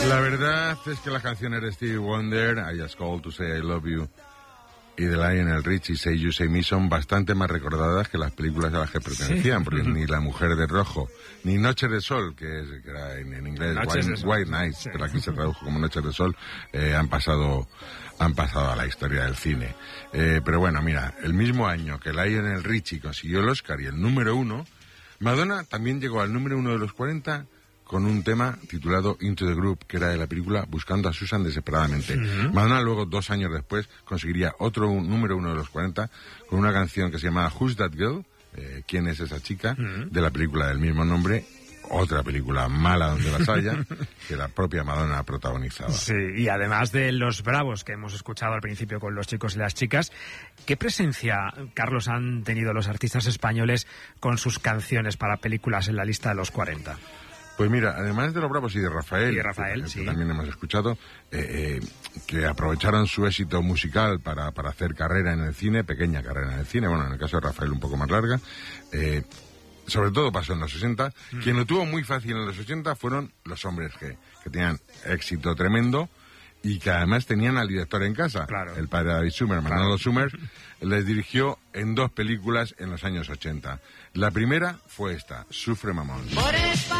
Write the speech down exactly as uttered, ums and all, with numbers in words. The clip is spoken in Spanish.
La verdad es que las canciones de Stevie Wonder, I Just Called to Say I Love You, y de Lionel Richie, Say You, Say Me, son bastante más recordadas que las películas a las que pertenecían, sí. Porque ni La Mujer de Rojo, ni Noches de Sol, que, es, que era en, en inglés White, White Nights, sí. Pero aquí se tradujo como Noches de Sol, eh, han pasado han pasado a la historia del cine. Eh, pero bueno, mira, el mismo año que Lionel Richie consiguió el Oscar y el número uno, Madonna también llegó al número uno de los cuarenta con un tema titulado Into the Group, que era de la película Buscando a Susan desesperadamente. Uh-huh. Madonna luego, dos años después, conseguiría otro un, número uno de los cuarenta con una canción que se llamaba Who's That Girl? Eh, ¿Quién es esa chica? Uh-huh. De la película del mismo nombre. Otra película mala donde las haya, que la propia Madonna protagonizaba. Sí, y además de Los Bravos, que hemos escuchado al principio con los chicos y las chicas, ¿qué presencia, Carlos, han tenido los artistas españoles con sus canciones para películas en la lista de los cuarenta? Pues mira, además de Los Bravos y de Rafael, y de Rafael que, sí. que también hemos escuchado, eh, eh, que aprovecharon su éxito musical para, para hacer carrera en el cine, pequeña carrera en el cine, bueno, en el caso de Rafael un poco más larga, eh, sobre todo pasó en los sesenta. Mm. Quien lo tuvo muy fácil en los ochenta fueron los Hombres G, que tenían éxito tremendo y que además tenían al director en casa. Claro. El padre de David Summers, claro. Manolo Summers, les dirigió en dos películas en los años ochenta. La primera fue esta, Sufre Mamón.